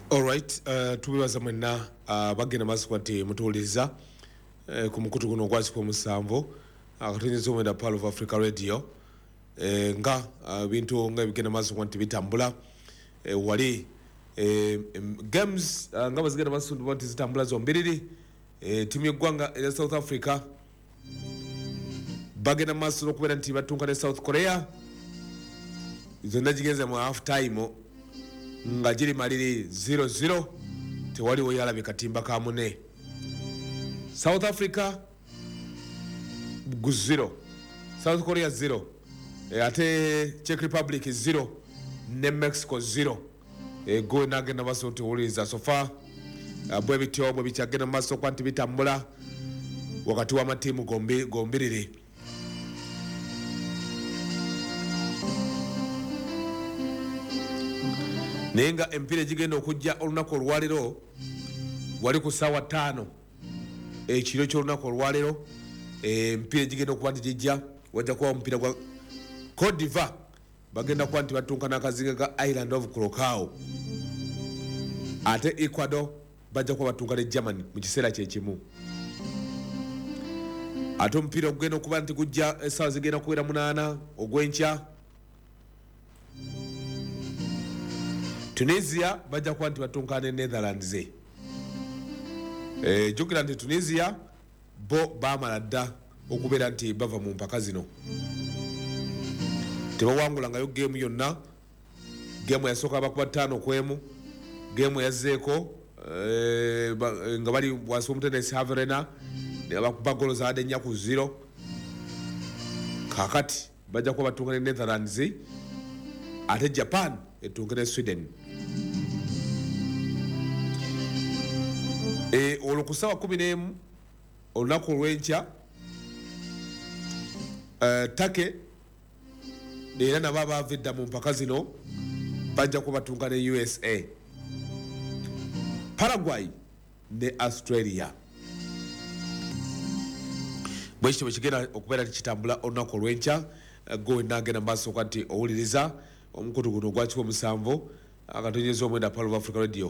Alright, tubibaza mwenna bagenda maaso kwati mutuwuliriza ku mukutu guno ogwakikumi musanvu akatonyezo omwenda Pearl of Africa Radio nga bintu nga bigenda maaso kwati bitambula wali games nga bazigenda maaso kwati zitambula zombiriri timu y'eggwanga ya South Africa bagenda maaso n'okubeera nti batunka ne South Korea zonna gigenze mu half time nga giri maliri 0-0 tewaliwo yalabe katimba ka mune. South Africa 0 South Korea 0 ate Czech Republic 0 ne Mexico 0 go nagenda maso tuwuliza so far bwe bityo bwe bikyagenda maso kwanti bitambula wakati wa matimu gombiriri. Nenga empire jigenda okujja olunaku olwalero wali ku sawa 5 ekiro ky'olunaku olwalero empire jigenda okuba nti jijja wajja kuba omupiira gwa Cote d'Ivoire bagenda kuba nti batunka n'akazinga ga Island of Curaçao ate Ecuador bajja kuba batunka ne Germany mu kiseera kyekimu ate omupiira ogugenda okuba nti gujja essaawa zigenda kuwera 8 ogw'enkya Tunisia bajja kuba nti batunka ne Netherlands jukira nti Tunisia bo bamala dda okubeera nti bava mu mpaka zino tebawangulangayo geemu yonna. Geemu yasooka bakuba 5-1 geemu yazzeeko nga bali wansi w'omutendesi Haverena ne bakuba golo zaade 4-0 kakati bajja kuba batunka ne Netherlands ate Japan etunke ne Sweden. Olwo ku ssaawa 11 olunaku olw'enkya Take era nabo abaava edda mu mpaka zino bajja kuba batunka ne USA, Paraguay ne Australia. Bwe kityo bwe kigenda okubeera tikitambula olunaku olw'enkya gwe nagenda maaso kati owuliriza omukutu guno ogwakikumi musanvu akatonyezo omwenda Pearl of Africa Radio.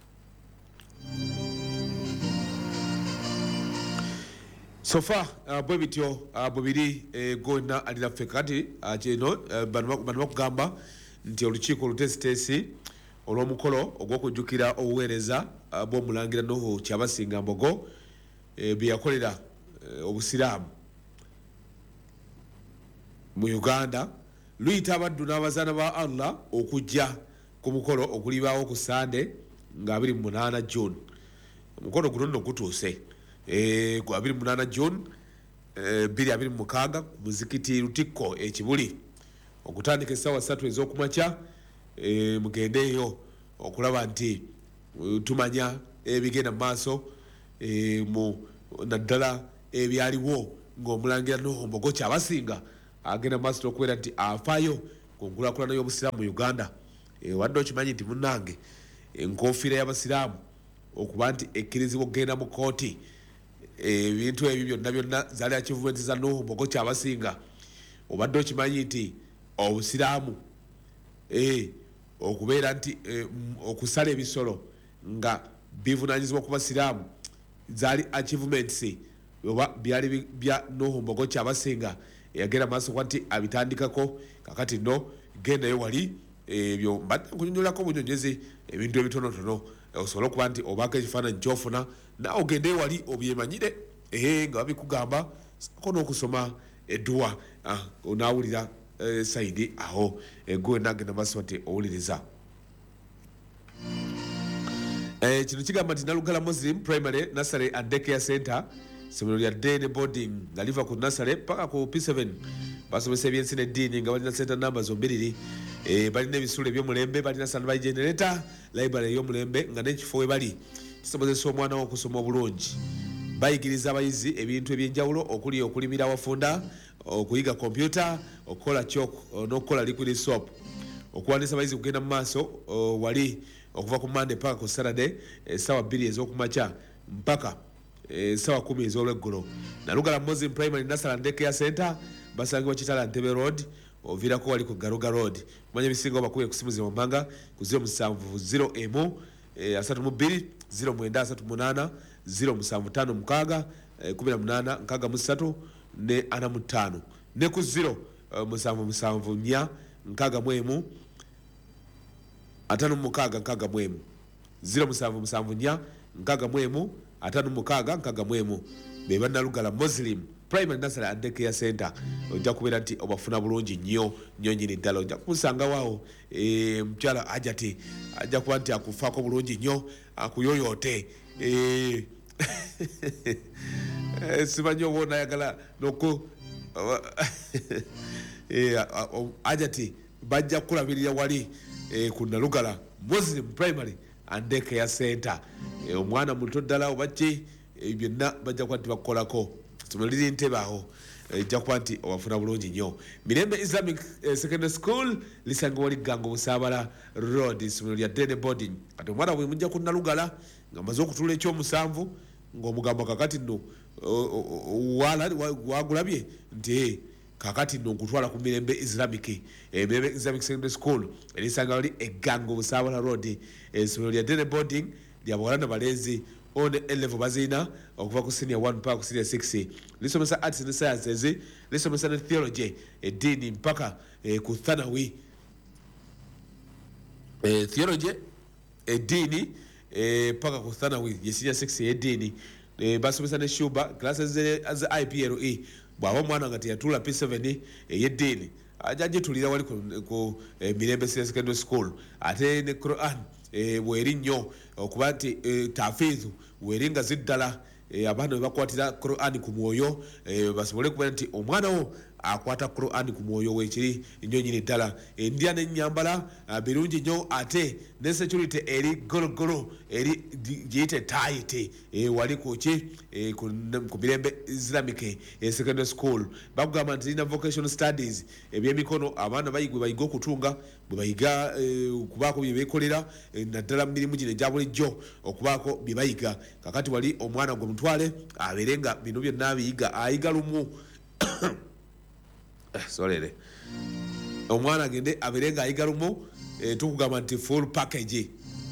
So far bwe bityo bwe biri gonna alina ffe kati kino bano bakugamba nti olukiiko olutesitesi olw'omukolo ogw'okujjukira obuweereza bw'omulangira Nuhu Kyabasinga Mbogo bye yakolera obusiraamu mu Uganda luyita abaddu n'abazaana ba Allah okujja ku mukolo ogulibaawo ku Sande nga 28 June. Omukolo guno nno gutuuse gwa 28 June 2026 ku muzikiti Lutikko ekibuli okutandika essaawa 3 ez'okumakya. Mugendeeyo okulaba nti tumanya ebigenda mu maaso naddala ebyaliwo ng'omulangira Nuhu Mbogo Kyabasinga agenda maaso n'okubeera nti afaayo ku nkulaakulana y'obusiraamu mu Uganda. Wadde okimanyi nti munnange enkofiira y'abasiraamu okuba nti ekkirizibwa okgenda mu kooti ebintu ebyo byonna zaali achievements za Nuhu Mbogo Kyabasinga. Obadde okimanyi nti obusiraamu okubeera nti okusala ebisolo nga bivunaanyizibwa ku basiraamu zaali achievements oba byali bya Nuhu Mbogo Kyabasinga yagenda maaso kwa nti abitandikako kakati no gendayo wali ebyo mbadde nkunyonyolako bunyonyezi ebintu ebitonotono osobola okuba nti obaako ekifaananyi kyofuna naawe ogendeyo wali obyemanyire nga babikugamba ko n'okusoma edduwa onaawulira saidi aho gwe nagenda maaso nti owuliriza. Kino kigamba nti Nalugala Muslim Primary Nursery and Daycare Center somero lya day ne boarding nga liva ku nursery paka ku P7 basomesa ebyensi n'eddiini nga balina center number zombiriri balina ebisulo eby'omulembe balina standby generator library ey'omulembe nga n'ekifo we bali kisobozesa omwana okusoma obulungi. Bayigiriza abayizi ebintu ebyenjawulo okuli okulimira wafunda okuyiga computer okukola chalk n'okukola liquid soap. Okuwandiisa abayizi kugenda mu maaso wali okuva ku Monday paka ku Saturday essaawa 2 ez'okumakya mpaka sawa 10 ez'olweggulo. Nalugala Muslim Primary Nursery and Daycare Center basangibwa Kitala Ntebe Road ovirako wali ku Garuga Road. Manya bisinga bakuye kusimuze mu manga ku 070 32 0938 075 18 63 ne 45 ne ku 0 774 61 56 61 0774 61 56 beba Nalugala Muslim Primary Nursery and Daycare Center. Ojja kubeera nti obafuna bulungi nnyo nyini ddala. Ojja kumusanga waawo mukyala ajati ajja kuba nti akufaako bulungi nnyo akuyoyoote simanyi oba onayagala noku ajati bajja kukulabirira wali ku Nalugala Muslim Primary and Daycare Center. Omwana muto ddala oba ki byonna bajja kuba nti bakukolako somero liri ntebe awo ejja kuba nti obafuna bulungi nnyo. Mirembe Islamic Secondary School lisanga wali Gango Busaabala Road isomero lya Dene Boarding. Kati omwana bwe mujja ku Nalugala nga maze okutuula ekyomusanvu ng'omugamba kakati nno wagulabye nti kakati nno nkutwala ku Mirembe Islamic Secondary School erisanga wali Gango Busaabala Road isomero lya Dene Boarding lya bawala na balenzi on level bazina okuva ku senior 1 mpaka ku senior 6 lisomesa arts and sciences lisomesa na theology edini mpaka ku thanawi theology edini mpaka ku thanawi ye senior 6 edini basomesa ne shuba classes as IPLE bwaba mwana ngati yatula P7 edini ajaje tulira wali ku Mirembe Secondary School ate ne Quran bweri nnyo okuba nti tafizu weringa ziddala abaana bakwatira Quran ku mwoyo basobole kuba nti omwana wo akwata Quran ku mwoyo wekiri nnyo nyini ddala endya n'ennyambala birungi nnyo ate ne security eri gologolo eri giyite tight wali kuki ku Mirembe Islamic Secondary School bakugamba nti lina vocational studies ebyemikono abaana bayiga okutunga bwe bayiga okubaako bye beekolera naddala mu mirimu gino egya bulijjo okubaako bye bayiga kakati wali omwana gwe mutwale abeere nga bino byonna abiyiga ayiga lumu sorry omwana agende abeere nga ayiga lumu tukugamba nti full package.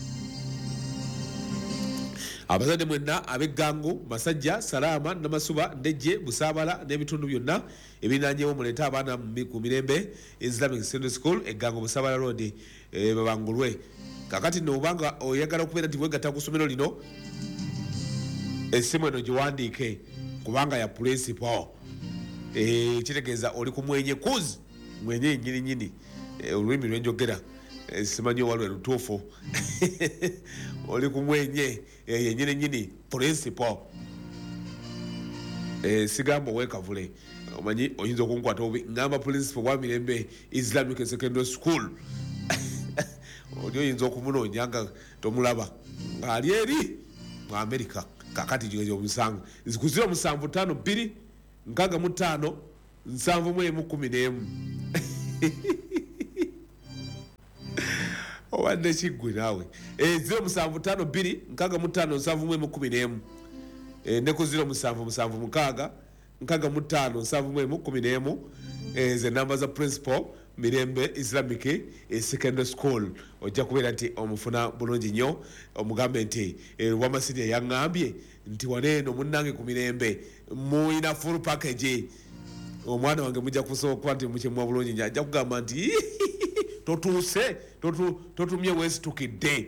Abazadde mwenna ab'Eggango Masajja Salama Namasuba Ndejje Busaabala n'ebitundu byonna ebinanyewo muleta abaana ku Mirembe Islamic Secondary School Eggango Busaabala Road babangulwe. Kakati no obanga oyagala okubeera nti wegatta ku ssomero lino essimu eno giwandiike kubanga ya principal kitegeeza oli ku mwenye kuzi mwenye nyini olulimi lwenjogera simanyi walwe lutuufu oli ku mwenye nyini principal sigamba owekavule omanyi oyinza okunkwata obi ngamba principal wa Mirembe Islamic Secondary School oli oyinza okumunoonya nga tomulaba ng'ali eri mu America. Kakati jigezo omusanga zikuzira omusanvu 5 2 65 711 owande kigwe nawe 0752 65 711 ne ku 0776 65 711 ze namba za principal Mirembe Islamic Secondary School. Ojja kubeera nti omufuna bulungi nnyo omugambe nti wamasini yaŋŋambye nti waneeno munnange ku Mirembe muyina full package. Omwana wange mujja kusobola kuba nti mukyemwa bulungi nnyo ajja kugamba nti totuuse totumye weesitukidde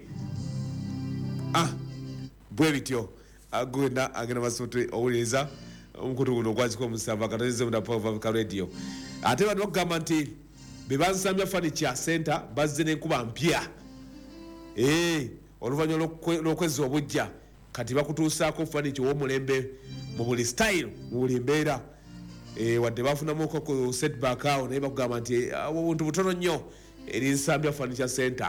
bwe bityo agenda agenda basoote owuliriza omukutu guno ogwaziko omusava katalize munapovavuka radio ate bano bakugamba nti bebansambya furniture center bazze n'enkuba mpya oluvannyuma lw'okwezi obujja kati bakutuusaako furniture w'omulembe mu buli style mu buli mbeera wadde bafunamuko ku setback awo naye bakugamba nti obuntu butono nnyo eri nsambya furniture center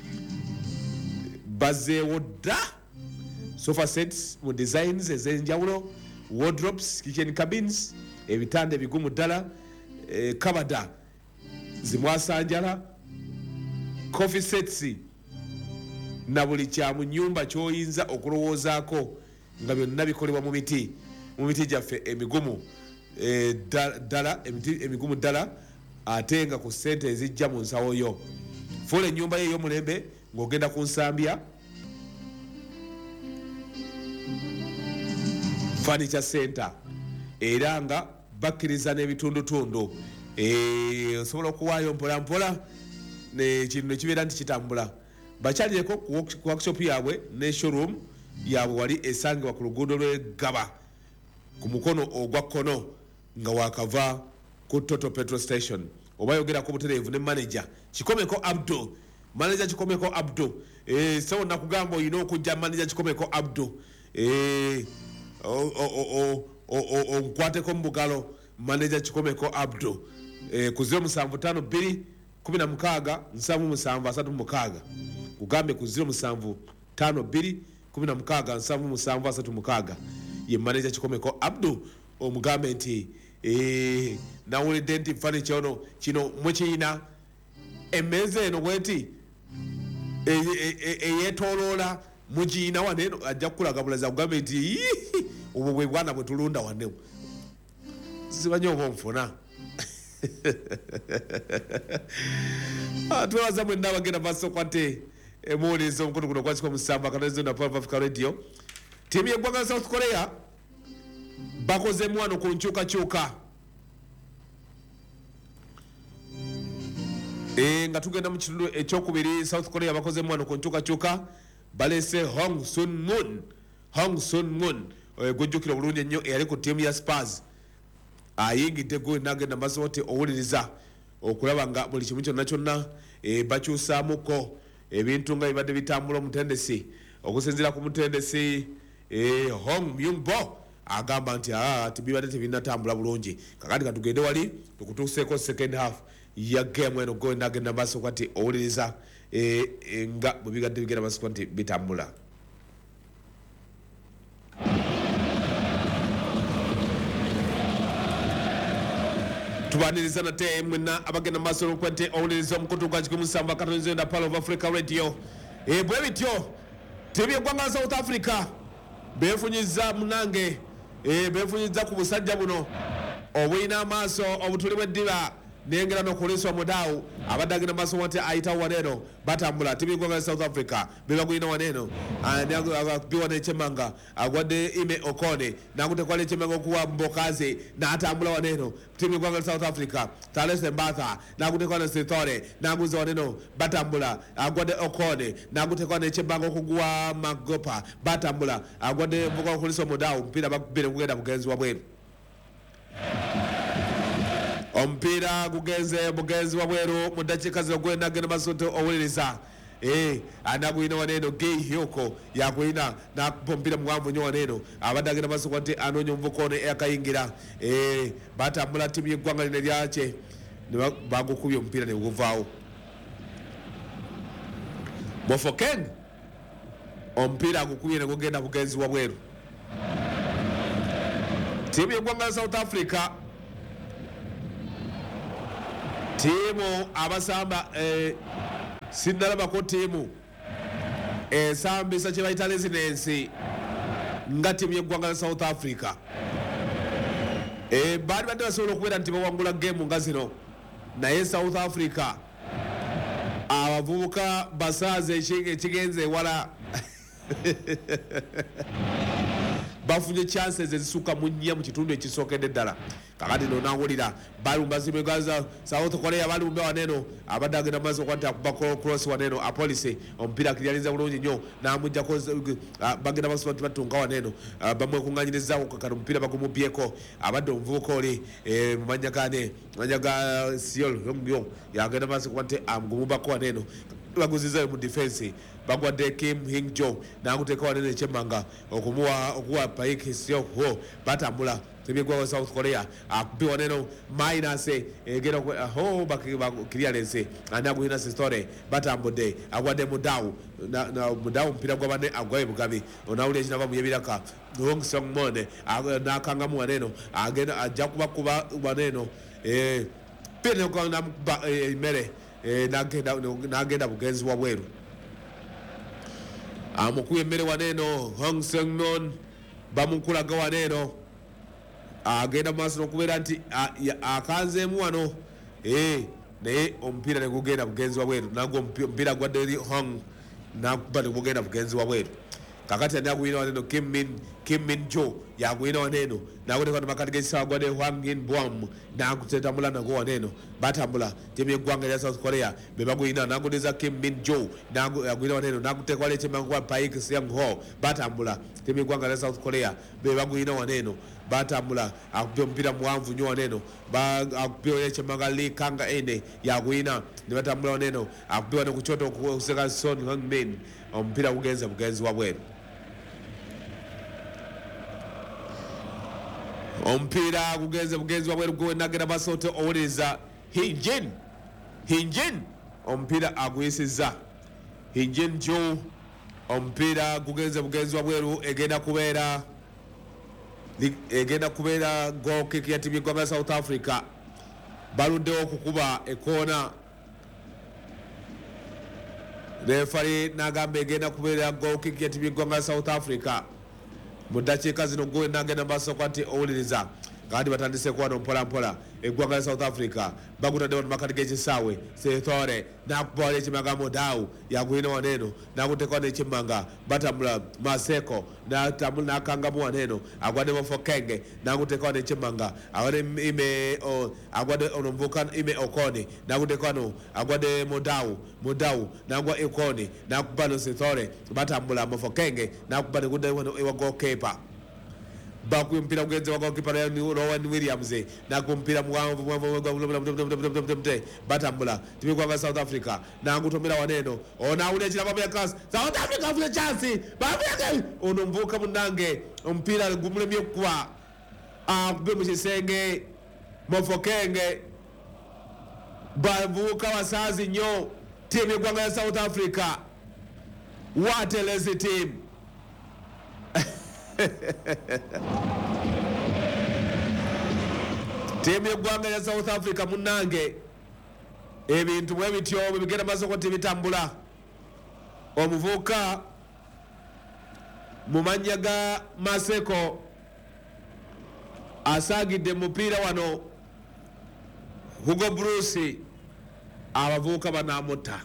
bazzeewo dda sofa sets mu designs ez'enjawulo wardrobes kitchen cabins ebitanda ebigumu ddala kabada zimwasanjala coffee sets na buli kya mu nnyumba ky'oyinza okulowoozaako nga byonna bikolebwa mu miti gyaffe emigumu ddala emigumu ddala ate nga ku ssente ezijja mu nsawo yo fuula ennyumba ye ey'omulembe ng'ogenda ku nsambya furniture center era nga bakkiriza n'ebitundutundu osobola okuwaayo mpolampola nekintu nekibeera nti kitambula bakyalireko ku workshop yaabwe ne showroom yaabwe wali esangibwa ku luguudo lw'Egaba ku mukono ogwa kkono nga wakava ku Total Petrol Station oba yogerako butereevu ne manager Kikomeko Abdul manager Kikomeko Abdul so nakugamba oyina okujja manager Kikomeko Abdul onkwateko mu bugalo manager Kikomeko Abdul ku 0752 16 7736 kugambe ku 0752 16 7736 ye manager Kikomeko Abdul omugambe nti nawulidde nti furniture ono kino mukiyina emmeeza eno bweti eyetoloola mugiyina waneeno ajja kukulaga bulaza kugambe nti obwo bwe bwana bwe tulunda wanewo simanyi oba onfuna twebaza mwenna abagenda maaso kwate emuwuliriza omukono guno gwakiko musanvu akanoezo na Power of Africa Radio tiimu y'eggwanga la South Korea bakozemu wano ku nkyukakyuka nga tugenda mu kitundu ekyokubiri South Korea bakozemu wano ku nkyukakyuka balese Hong Sun Moon gwejjukira bulungi ennyo eyali ku ttiimu ya Spurs ayingidde gwe nagenda maaso oti owuliriza okulaba nga buli kimu kyonna kyonna bakyusaamuko ebintu nga bibadde bitambula omutendesi okusinziira ku mutendesi Hong Myung-bo agamba nti tibibadde tebinatambula bulungi kakati katugende wali tukutuuseeko second half ya game eno gwe nagenda maaso kwati owuliriza nga bwe bigadde bigenda maaso kwati bitambula tubaniriza nate mwena abagenda maaso n'okwente owuliriza omukutu gwa kikumi musanvu akatonzo na Power of Africa Radio bwe bityo tiimu y'eggwanga la South Africa beefunyiza munange beefunyiza ku busajja buno obulina amaaso obutuli bw'eddiba nengera n'okuliiswa mudaawu abadde agenda maaso wate ayitawo waneeno batambula tiimu y'eggwanga la South Africa bebagulina waneeno biwa n'ekyemmanga agwadde Ime Okone nakutekwala ekyemmanga okuwa Mbokazi n'atambula waneeno tiimu y'eggwanga la South Africa Talese Mbatha nakutekwala Sithole naguza waneeno batambula agwadde Okone nakutekwala n'ekyemmanga okuguwa Magopa batambula agwadde mbuga okuliiswa mudaawu mpira bakubire kugenda bugenzi wabweru omupiira gugenze bugenzi wabweru mu ddakiika zino gwena agenda maaso owuliriza anagwina waneeno Gay Hyoko yakwina nakupa omupiira muwanvu nnyo waneeno abadde agenda maaso kwati anoonya omuvuka ono eyakayingira batambula ttiimu y'eggwanga lino lyakye bagukubye omupiira neguvaawo Mofokeng omupiira agukubye negugenda bugenzi wabweru ttiimu y'eggwanga la South Africa tiimu abasamba sinnalabako tiimu esambisa kye bayita residence nga tiimu y'eggwanga la South Africa baali badde basobola okubeera nti bawangula gemu nga zino naye South Africa abavubuka basaaze ekigenze ewala bafunye chances ezisuka mu nnya mu kitundu ekisookedde ddala kakati no nawulira balumba zimegaza South Korea balumba waneeno abadde agenda maaso kwati akuba cross waneeno apolisi omupiira akiryalinza bulungi nnyo namujjako bagenda maaso kwati batunga waneeno bamwekuŋŋanyirizaawo kakati omupiira bagumubyeko abadde omuvubuka oli mumanya ga Siol Yongyo yagenda maaso kwati amugumubako waneeno baguzizayo mu defense bagwadde Kim Hing-jo nakuteeka waneeno ekyemmanga okuwa Paik Seok-ho batambula tiimu y'eggwanga South Korea akubi waneeno minus egenda bakirialense anagwina Sithole batambudde agwadde Mudaawu omupiira gwa bane agwaye bugabi onawulira ekinava muyebiraka Hong Song Mon nakangamu waneeno agenda ajja kubakuba waneeno pira namukuba emmere nagenda bugenzi wabweru amukuba emmere waneeno Hong Song Mon bamukulaga waneeno agenda maaso n'okubeera nti akanzeemu wano naye omupiira negugenda bugenzi wabweru nagwo omupiira gwadde eri Hong nakuba negugenda bugenzi wabweru kakati ani agwina waneeno Kim Min Jo yakwina waneno nakuti makatikisa agwade Hwang In Bom nakutambula nago waneno batambula timu yeggwanga lya South Korea bebakwina nakuti za Kim Min Jo yakwina waneno nakutekwa leche mangwa Paik Siang Ho batambula timu yeggwanga lya South Korea bebakwina waneno batambula akupyo mpira muwanvu nyo waneno akupyo leche manga Lee Kanga ene yakwina nibatambula waneno akupyo ne kuchoto kuseka Son Heung-min mpira kugenza mugenzi wabweru ompira kugenze mugenzi wabweru gwe nagera basote owuliriza Hinjin ompira aguyisiza Hinjin Jo ompira kugenze mugenzi wabweru egenda kubeera goal kick ya timu yeggwanga South Africa baluddewo okukuba ekona refari nagamba egenda kubeera goal kick ya timu yeggwanga South Africa mu ddakiika zino gwe nagenda mbasoko ati owuliriza kandi batandise kuwano mpolampola eggwanga lya South Africa bagutadde wano makati g'ekisaawe Sethore nakubawala ekimanga Modau yagwina waneno nakutekwa n'ekimanga batambula Maseko natambula nakangamu waneno agwadde Mofokenge nakutekwa n'ekimanga agwadde agwadde onomuvuka Ime Okone nakutekwa no agwadde Modau nagwa Ekone nakubano Sethore batambula Mofokenge nakuba negudde wano ewa goalkeeper baku mpira kugenze wa goalkeeper Rowan Williams nakumpira mwanvu batambula timu yeggwanga South Africa nangutomera waneno onawulira ekirabo bya class South Africa afuna chance babiyage ono mvuka munange ompira gumulemye okuba akube mu kisenge Mofokenge bavuka wasazi nnyo timu yeggwanga ya South Africa. What a lazy team. Timu yeggwanga ya South Africa munange ebintu bwe bityo bigenda masoko tibitambula omuvuka mumanya ga Maseko asagidde mupira wano Hugo Bruce abavuka banamuta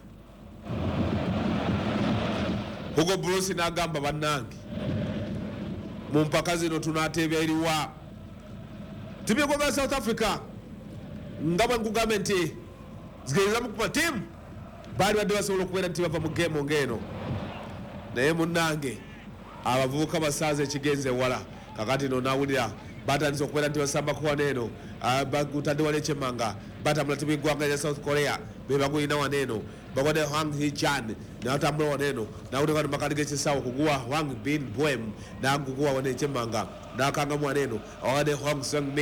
Hugo Bruce nagamba bannange mu mpaka zino tunatebya eriwa timu yeggwanga South Africa ngabwe nkugamba nti zigeza mukuba timu bali badde basobola okubeera nti bava mu geemu ng'eno naye munnange abavubuka basaze ekigenze wala kakati no nawulira batandise okubeera nti basamba kuwaneeno bagutadde wala ekyemmanga batambula timu yeggwanga lya South Korea bebagulina waneeno bagwadde Hwang Hee-chan natambula waneeno nawulira makati g'ekisaawe kuguwa Hwang Bin Boem naguguwa wane ekyemmanga nakangamu waneeno awadde Hwang Seung-min